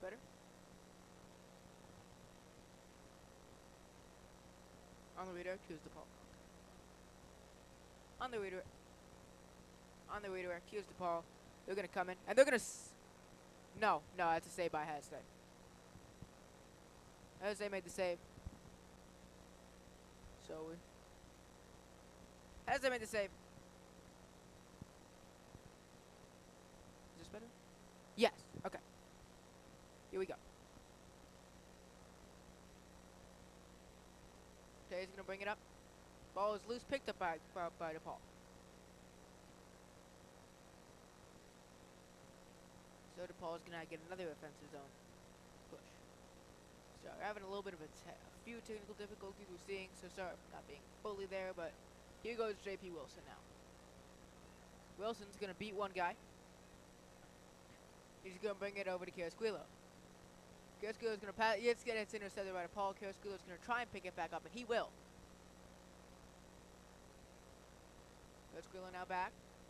better? On the redirect, here's DePaul. On the redirect. On the redirect, here's DePaul. They're gonna come in, and they're gonna no, that's a save by Hasday. Hasday made the save. So, Hasday made the save. Is this better? Yes, okay. Here we go. Okay, he's gonna bring it up. Ball is loose, picked up by DePaul. So DePaul is gonna get another offensive zone push. So we're having a little bit of a few technical difficulties we're seeing. So sorry for not being fully there, but here goes JP Wilson now. Wilson's gonna beat one guy. He's gonna bring it over to Carrasquillo. Carrasquillo's gonna pass. It's intercepted by DePaul. Carrasquillo's gonna try and pick it back up, and he will. Carrasquillo now back.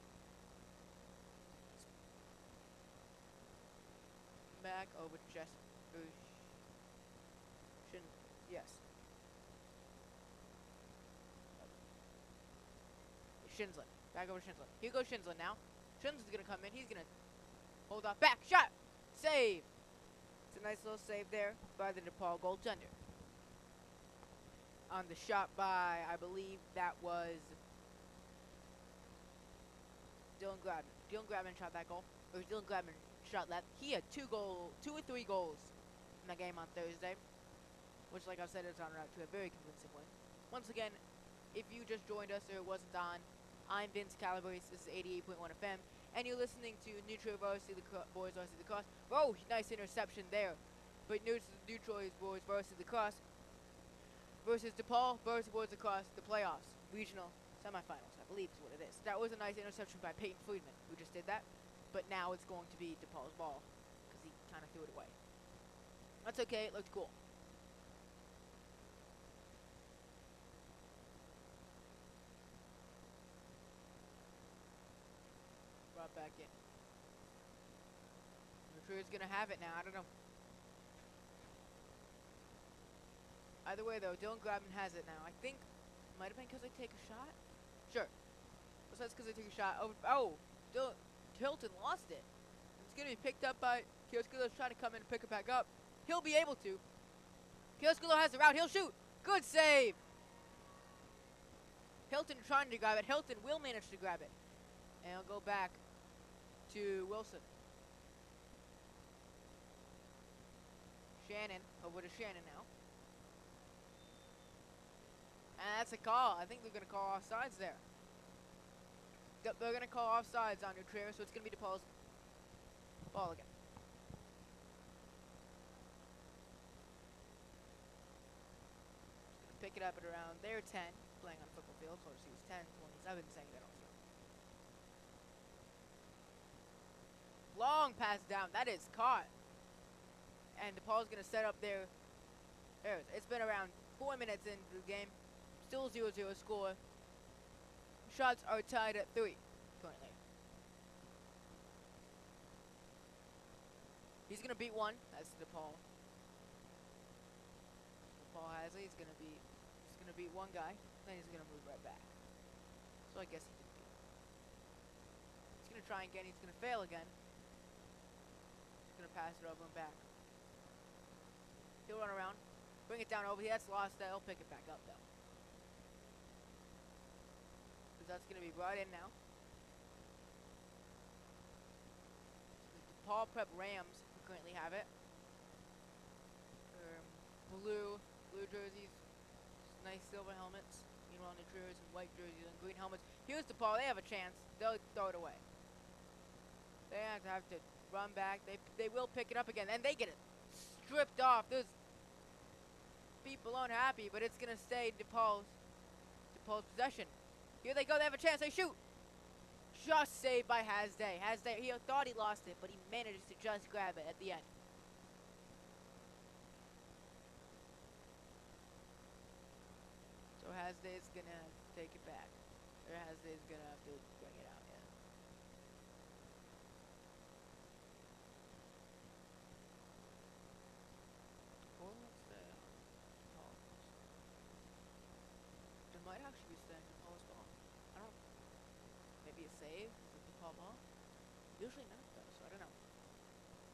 Back over to yes. Shinslin. Back over to Shinslin. Here goes Shinslin now. Shinslin's gonna come in. He's gonna hold off. Back. Shot. Save. It's a nice little save there by the DePaul goaltender. On the shot by, I believe that was Dylan Grabman. Dylan Grabman shot that goal. Or Dylan Grabman shot that. He had 2 or 3 goals in that game on Thursday, which, like I said, is on route to a very convincing win. Once again, if you just joined us or it wasn't on, I'm Vince Calabrese. This is 88.1 FM, and you're listening to Neutral Varsity Boys Varsity Lacrosse. Oh, nice interception there. But Neutral Boys Varsity Lacrosse versus DePaul Varsity Boys Lacrosse, the playoffs, regional semifinals, I believe is what it is. That was a nice interception by Peyton Friedman, who just did that. But now it's going to be DePaul's ball, because he kind of threw it away. That's okay, it looked cool. Brought back in. Retriever's going to have it now, I don't know. Either way, though, Dylan Grabman has it now. I think it might have been because I take a shot. Sure. Well, that's because I took a shot. Oh, Hilton lost it. It's going to be picked up by Carrasquillo's trying to come in and pick it back up. He'll be able to. Carrasquillo has the route. He'll shoot. Good save. Hilton trying to grab it. Hilton will manage to grab it. And he'll go back to Wilson. Shannon. Over to Shannon now. And that's a call. I think they're going to call offsides there. They're going to call offsides on Neutrera, so it's going to be DePaul's ball again. Pick it up at around their 10, playing on a football field, so she was 10, 27, saying that also. Long pass down. That is caught. And DePaul's going to set up their... It's been around 4 minutes into the game. Still 0-0 score. Shots are tied at 3 currently. He's going to beat one. That's DePaul. DePaul has it. He's going to beat one guy. Then he's going to move right back. So I guess he did beat him. He's going to try again. He's going to fail again. He's going to pass it over and back. He'll run around. Bring it down over. That's lost. He'll pick it back up though. That's going to be brought in now. The DePaul Prep Rams currently have it. Blue jerseys, nice silver helmets. Meanwhile, Neutrinos and white jerseys and green helmets. Here's DePaul. They have a chance. They'll throw it away. They have to run back. They will pick it up again, and they get it stripped off. There's people aren't happy, but it's going to stay DePaul's possession. Here they go. They have a chance. They shoot. Just saved by Hasday. Hasday, he thought he lost it, but he managed to just grab it at the end. So Hasday's going to take it back. Or Hasday's going to have to bring it out, yeah. might be a save with the pop off. Usually not though, so I don't know.